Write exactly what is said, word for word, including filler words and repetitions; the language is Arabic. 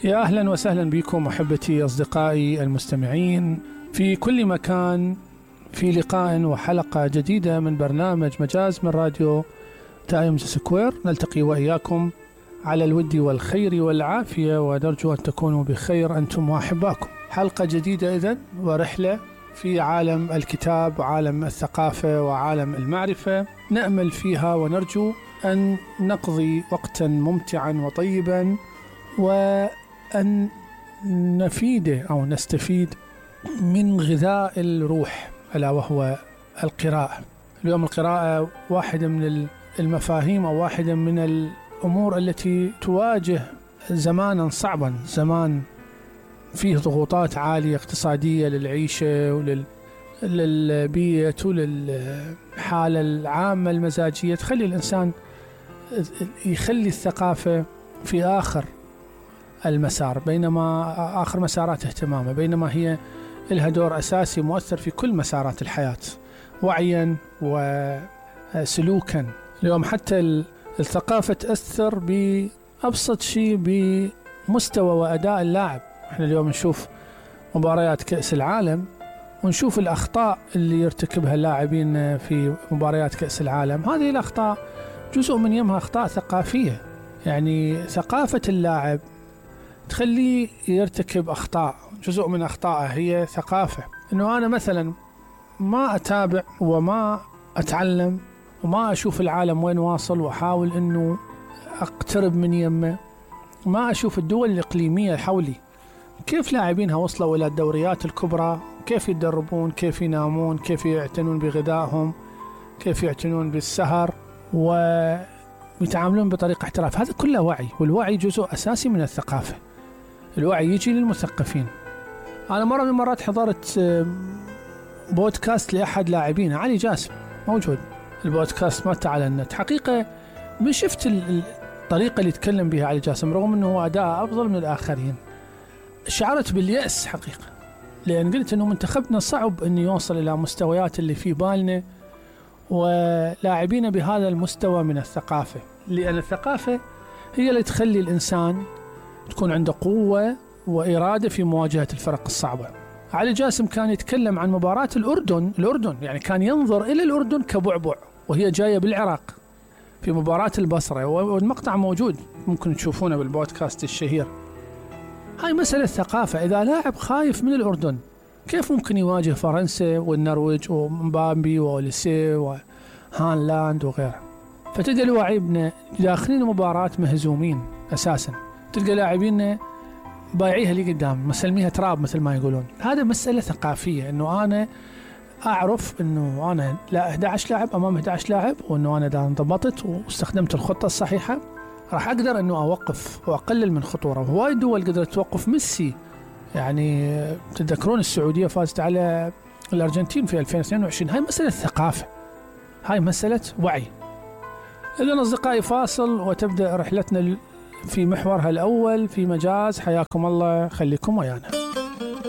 يا أهلا وسهلا بكم أحبتي أصدقائي المستمعين في كل مكان، في لقاء وحلقة جديدة من برنامج مجاز من راديو تايمز سكوير. نلتقي وإياكم على الود والخير والعافية، ونرجو أن تكونوا بخير أنتم وأحباكم. حلقة جديدة إذن ورحلة في عالم الكتاب وعالم الثقافة وعالم المعرفة، نأمل فيها ونرجو أن نقضي وقتا ممتعا وطيبا، وأن نفيد أو نستفيد من غذاء الروح ألا وهو القراءة. اليوم القراءة واحدة من المفاهيم أو واحدة من الأمور التي تواجه زمانا صعبا، زمان فيه ضغوطات عالية اقتصادية للعيشة وللبيئة وللحالة العامة المزاجية، تخلي الإنسان يخلي الثقافة في آخر المسار، بينما آخر مسارات اهتمامه، بينما هي لها دور أساسي مؤثر في كل مسارات الحياة وعيا وسلوكا. اليوم حتى الثقافة تأثر بأبسط شيء بمستوى وأداء اللاعب. احنا اليوم نشوف مباريات كأس العالم ونشوف الأخطاء اللي يرتكبها اللاعبين في مباريات كأس العالم. هذه الأخطاء جزء من يمها أخطاء ثقافية، يعني ثقافة اللاعب تخليه يرتكب أخطاء. جزء من أخطائه هي ثقافة، إنه أنا مثلا ما أتابع وما أتعلم وما أشوف العالم وين واصل وأحاول إنه أقترب من يمه، ما أشوف الدول الإقليمية حولي كيف لاعبينها وصلوا إلى الدوريات الكبرى، كيف يتدربون، كيف ينامون، كيف يعتنون بغذائهم، كيف يعتنون بالسهر ويتعاملون بطريقة احتراف. هذا كله وعي، والوعي جزء أساسي من الثقافة. الوعي يجي للمثقفين. أنا مرة من المرات حضرت بودكاست لأحد لاعبين، علي جاسم، موجود البودكاست ما على النت. حقيقة مش شفت الطريقة اللي يتكلم بها علي جاسم، رغم أنه هو أداء أفضل من الآخرين. شعرت باليأس حقيقة، لأن قلت أنه منتخبنا صعب أن يوصل إلى مستويات اللي في بالنا ولاعبين بهذا المستوى من الثقافة، لأن الثقافة هي اللي تخلي الإنسان تكون عنده قوة وإرادة في مواجهة الفرق الصعبة. علي جاسم كان يتكلم عن مباراة الأردن الأردن يعني كان ينظر إلى الأردن كبعبع وهي جاية بالعراق في مباراة البصرة، والمقطع موجود ممكن تشوفونه بالبودكاست الشهير. هاي مسألة ثقافة. إذا لاعب خايف من الأردن كيف ممكن يواجه فرنسا والنرويج ومبامبي وأوليسيه وهانلاند وغيره؟ فتلقى لاعبنا داخلين مباراة مهزومين أساسا، تلقى لاعبين بايعيها لي قدام، مسلميها تراب مثل ما يقولون. هذا مسألة ثقافية، إنه أنا أعرف إنه أنا لا أحد عشر لاعب أمام أحد عشر لاعب، وإنه أنا إذا انضبطت واستخدمت الخطة الصحيحة راح أقدر إنه أوقف وأقلل من خطورة. وهواي دول قدرت توقف ميسي، يعني تذكرون السعودية فازت على الأرجنتين في ألفين واثنين وعشرين. هاي مسألة ثقافة، هاي مسألة وعي. إذن أصدقائي فاصل وتبدأ رحلتنا في محورها الأول في مجاز. حياكم الله، خليكم ويانا.